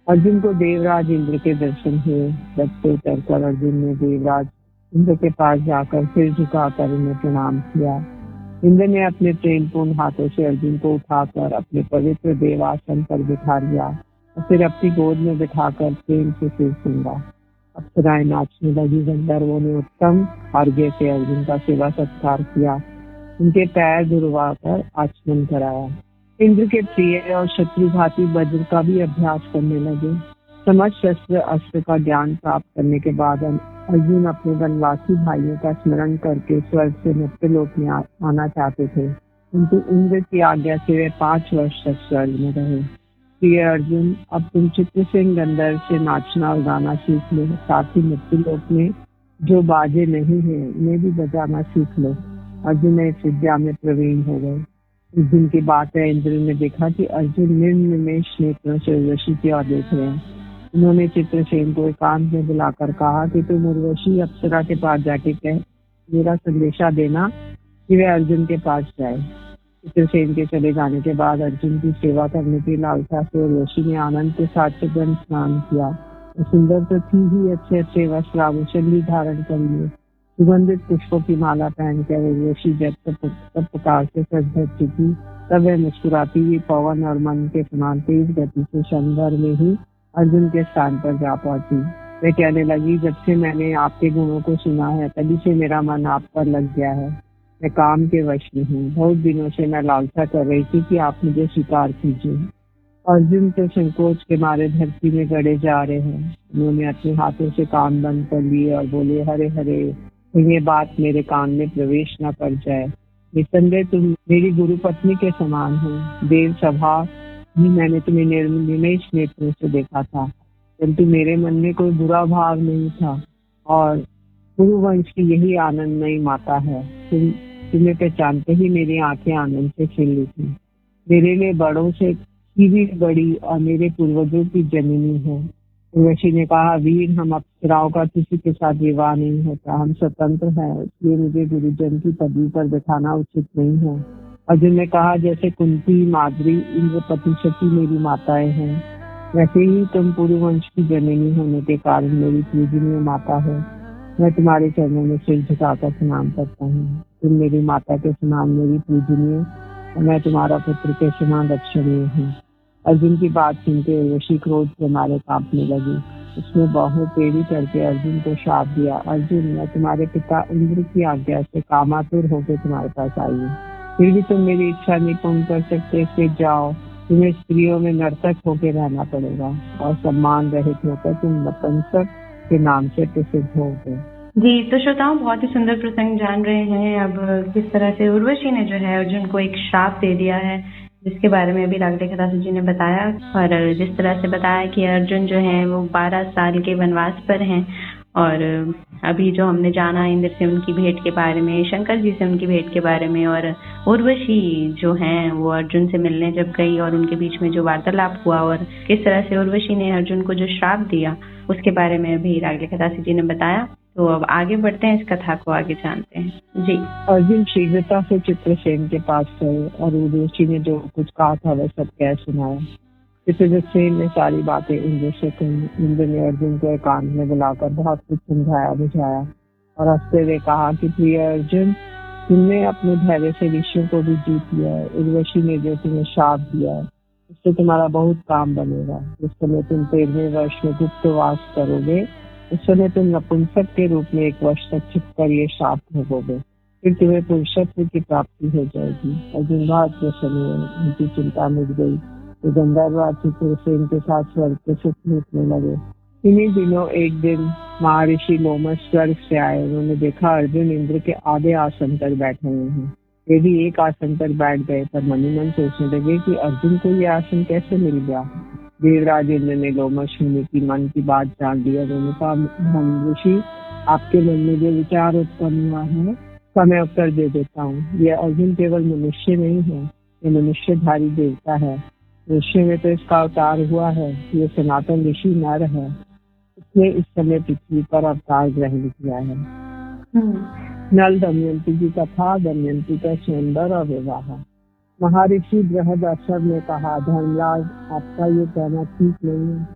अर्जुन को देवराज इंद्र के दर्शन हुए। रथ से उतरकर अर्जुन ने देवराज इंद्र के पास जाकर सिर झुकाकर उन्हें प्रणाम किया। इंद्र ने अपने प्रेमपूर्ण हाथों से अर्जुन को उठाकर अपने पवित्र देवासन पर बिठा लिया और फिर अपनी गोद में बिठाकर प्रेम से सिर सूंघा। अप्सराएं नाचने लगी। गंधर्वों ने उत्तम अर्घ्य से अर्जुन का सेवा सत्कार किया, उनके पैर धुलवाकर आचमन कराया। इंद्र के प्रिय और शत्रुघाती वज्र का भी अभ्यास करने लगे। समस्त शस्त्र अस्त्र का ज्ञान प्राप्त करने के बाद अर्जुन अपने वनवासी भाइयों का स्मरण करके स्वर्ग से मृत्युलोक में आना चाहते थे, किंतु इंद्र की आज्ञा से वे 5 वर्ष तक स्वर्ग में रहे। प्रिय अर्जुन, अब तुम चित्रसेन गंधर्व से नाचना और गाना सीख लो, साथ ही मृत्युलोक में जो बाजे नहीं है उन्हें भी बजाना सीख लो। अर्जुन इस विद्या में प्रवीण हो गए। इस दिन की बात है, इंद्र ने देखा कि अर्जुन निर्निमेष नेत्रों से उर्वशी की ओर देख रहे हैं। उन्होंने चित्रसेन को एकांत में बुलाकर कहा कि तुम उर्वशी अप्सरा के पास जाके कह मेरा संदेशा देना कि वे अर्जुन के पास जाए। चित्रसेन के चले जाने के बाद अर्जुन की सेवा करने की लालसा से उर्वशी ने आनंद के साथ सुगंध स्नान किया। सुंदर तो थी ही, अच्छे अच्छे वस्त्र आभूषण भी धारण कर लिए। सुगंधित पुष्पों की माला पहनकर उर्वशी जब सब प्रकार से सज धज चुकी, तब वह मुस्कुराती हुई पवन और मन के समान तेज गति से क्षण भर में ही अर्जुन के स्थान पर जा पहुंची। वह कहने लगी, जब से मैंने आपके गुणों को सुना है तभी से मेरा मन आप पर लग गया है। मैं काम के वश में हूँ। बहुत दिनों से मैं लालसा कर रही थी कि आप मुझे स्वीकार कीजिए। अर्जुन तो संकोच के मारे धरती में गड़े जा रहे हैं। उन्होंने अपने हाथों से कान बंद कर लिए और बोले, हरे हरे, ये बात मेरे कान में प्रवेश न कर जाए। निसंदेह तुम मेरी गुरु पत्नी के समान हो। देव सभा ही मैंने तुम्हें निर्निमेष नेत्रों से देखा था, परंतु मेरे मन में कोई बुरा भाव नहीं था और गुरुवंश की यही आनंदमयी माता है। तुम्हें पहचानते ही मेरी आंखें आनंद से खिल उठी। मेरे लिए बड़ों से भी बड़ी और मेरे पूर्वजों की जननी है। उर्वशी ने कहा, वीर, हम अप्सराओं का किसी के साथ विवाह नहीं होता। हम स्वतंत्र हैं, इसलिए मुझे गुरुजन की पदवी पर बिठाना उचित नहीं है। अर्जुन ने कहा, जैसे कुंती, माद्री, इंद्रपति, शची मेरी माताएं हैं, वैसे ही तुम पुरुवंश की जननी होने के कारण मेरी पूजनीय माता है। मैं तुम्हारे चरणों में सिर झुकाकर प्रणाम करता हूँ। तुम मेरी माता के समान मेरी पूजनीय और मैं तुम्हारा पुत्र के समान रक्षणीय हूँ। अर्जुन की बात सुनते उर्वशी क्रोध के मारे कांपने लगी। उसने बाहों टेढ़ी करके अर्जुन को शाप दिया, अर्जुन, मैं तुम्हारे पिता इंद्र की आज्ञा से कामातुर होकर तुम्हारे पास आई हूँ, फिर भी तुम मेरी इच्छा नहीं पूर्ण कर सकते। फिर जाओ, तुम्हें स्त्रियों में नर्तक होकर रहना पड़ेगा और सम्मान रहित होकर तुम नपुंसक के नाम से प्रसिद्ध होगे। जी, तो श्रोताओं, बहुत ही सुंदर प्रसंग जान रहे हैं अब किस तरह से उर्वशी ने जो है अर्जुन को एक श्राप दे दिया है, जिसके बारे में अभी रागदेव दास जी ने बताया। और जिस तरह से बताया कि अर्जुन जो है वो 12 साल के वनवास पर हैं और अभी जो हमने जाना इंद्र से उनकी भेंट के बारे में, शंकर जी से उनकी भेंट के बारे में, और उर्वशी जो हैं वो अर्जुन से मिलने जब गई और उनके बीच में जो वार्तालाप हुआ और किस तरह से उर्वशी ने अर्जुन को जो श्राप दिया, उसके बारे में अभी रागदेव दास जी ने बताया। तो अब आगे बढ़ते हैं, इस कथा को आगे जानते हैं। जी, अर्जुन शीघ्रता से चित्रसेन के पास गए और उर्वशी ने जो कुछ कहा था वह सब कह सुनाया। चित्रसेन ने सारी बातें इंद्र से कही। इंद्र ने अर्जुन को एकांत में बुलाकर बहुत कुछ समझाया बुझाया और हंसते हुए कहा कि प्रिय अर्जुन, तुमने अपने धैर्य से ऋषियों को भी जीत लिया है। उर्वशी ने जो तुम्हें शाप दिया है उससे तुम्हारा बहुत काम बनेगा। जिस समय तुम 13वें वर्ष में गुप्तवास करोगे, उस समय तुम नपुंसक के रूप में 1 वर्ष तक छिपकर ये शाप भोगोगे, फिर तुम्हें पुरुषत्व की प्राप्ति हो जाएगी। अर्जुन बहुत प्रसन्न हुए, उनकी चिंता मिट गई। तो गंधर्व चित्रसेन के साथ स्वर्ग के सुख लूटने लगे। इन्हीं दिनों एक दिन महर्षि लोमश स्वर्ग से आए। उन्होंने देखा अर्जुन इंद्र के आधे आसन पर बैठे हुए हैं। वे भी एक आसन पर बैठ गए, पर मन ही मन सोचने लगे कि अर्जुन को ये आसन कैसे मिल गया। देवराज इंद्र ने लोमश मुनि की मन की बात जान ली और उन्होंने कहा, ऋषि, आपके मन में जो विचार उत्पन्न हुआ है उसका मैं उत्तर दे देता हूँ। यह अर्जुन केवल मनुष्य नहीं है, ये मनुष्यधारी देवता है। ऋषि में तो इसका अवतार हुआ है। ये सनातन ऋषि नर है, इसने इस समय पृथ्वी पर अवतार ग्रहण किया है। नल दमयंती की कथा, दमयंती का स्वयंवर और विवाह। महर्षि बृहदश्रव ने कहा, धर्मराज, आपका ये कहना ठीक नहीं है।